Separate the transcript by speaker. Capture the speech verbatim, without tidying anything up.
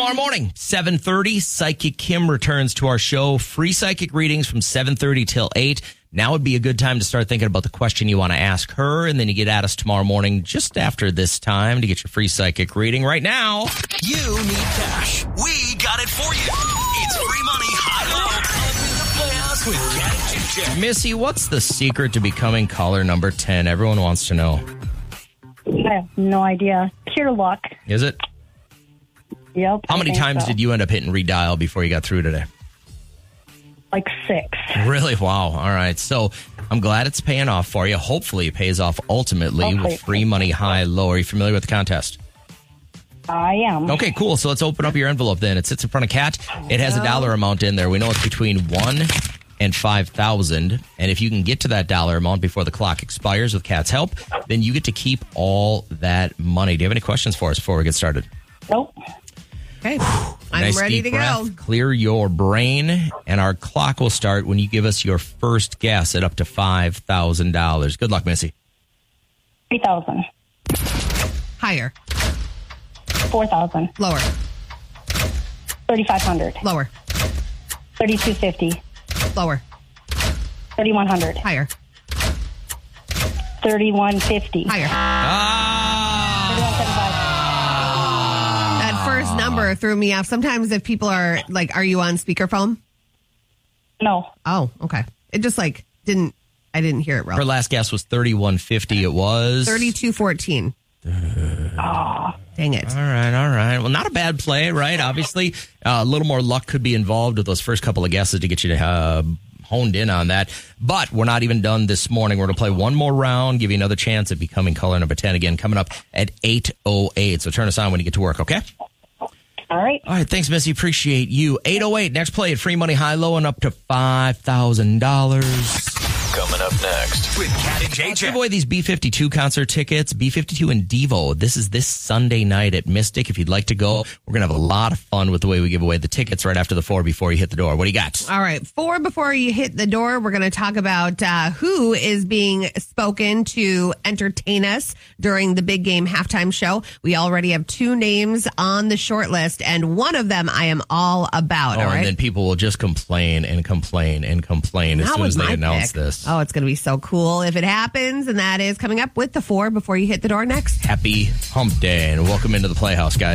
Speaker 1: Tomorrow morning, seven thirty, Psychic Kim returns to our show. Free psychic readings from seven thirty till eight. Now would be a good time to start thinking about the question you want to ask her, and then you get at us tomorrow morning just after this time to get your free psychic reading. Right now,
Speaker 2: you need cash. We got it for you. It's free money, high-low, up in the playhouse with Cat and J J.
Speaker 1: Missy, what's the secret to becoming caller number ten? Everyone wants to know.
Speaker 3: I have no idea. Pure luck.
Speaker 1: Is it?
Speaker 3: Yep.
Speaker 1: How many times
Speaker 3: so.
Speaker 1: did you end up hitting redial before you got through today?
Speaker 3: Like six.
Speaker 1: Really? Wow. All right. So I'm glad it's paying off for you. Hopefully it pays off ultimately
Speaker 3: Hopefully.
Speaker 1: with free money, high, low. Are you familiar with the contest?
Speaker 3: I am.
Speaker 1: Okay, cool. So let's open up your envelope then. It sits in front of Kat. It has a dollar amount in there. We know it's between one and five thousand. And if you can get to that dollar amount before the clock expires with Kat's help, then you get to keep all that money. Do you have any questions for us before we get started?
Speaker 3: Nope.
Speaker 4: Okay. I'm
Speaker 1: Nice
Speaker 4: ready
Speaker 1: deep
Speaker 4: to
Speaker 1: breath.
Speaker 4: go.
Speaker 1: Clear your brain, and our clock will start when you give us your first guess at up to five thousand dollars. Good luck, Missy.
Speaker 3: three thousand.
Speaker 4: Higher.
Speaker 3: four thousand.
Speaker 4: Lower.
Speaker 3: thirty-five hundred.
Speaker 4: Lower.
Speaker 3: thirty-two fifty.
Speaker 4: Lower.
Speaker 3: thirty-one hundred.
Speaker 4: Higher.
Speaker 3: thirty-one fifty.
Speaker 4: Higher.
Speaker 1: Ah!
Speaker 3: thirty-one seventy-five.
Speaker 4: That first number threw me off. Sometimes if people are like, are you on speakerphone?
Speaker 3: No.
Speaker 4: Oh, okay. It just like didn't, I didn't hear it
Speaker 1: Her
Speaker 4: well.
Speaker 1: last guess was thirty-one fifty. It was
Speaker 4: thirty-two fourteen.
Speaker 3: Oh.
Speaker 4: Dang it.
Speaker 1: All right, all right. Well, not a bad play, right? Obviously, uh, a little more luck could be involved with those first couple of guesses to get you to uh, honed in on that. But we're not even done this morning. We're going to play one more round, give you another chance at becoming caller number ten again, coming up at eight oh eight. So turn us on when you get to work, okay?
Speaker 3: All right.
Speaker 1: All right, thanks, Missy. Appreciate you. eight oh eight, next play at free money, high, low, and up to five thousand dollars.
Speaker 2: Coming up next with Cat and J J.
Speaker 1: Give away these B fifty-two concert tickets, B fifty-two and Devo. This is this Sunday night at Mystic. If you'd like to go, we're going to have a lot of fun with the way we give away the tickets right after the four before you hit the door. What do you got?
Speaker 4: All right. Four before you hit the door, we're going to talk about uh, who is being spoken to entertain us during the big game halftime show. We already have two names on the short list, and one of them I am all about.
Speaker 1: Oh,
Speaker 4: all right.
Speaker 1: and then people will just complain and complain and complain as
Speaker 4: Not
Speaker 1: soon
Speaker 4: with
Speaker 1: as they
Speaker 4: my
Speaker 1: announce
Speaker 4: pick.
Speaker 1: this.
Speaker 4: Oh, it's going to be so cool if it happens, and that is coming up with the four before you hit the door next.
Speaker 1: Happy hump day and welcome into the Playhouse, guys.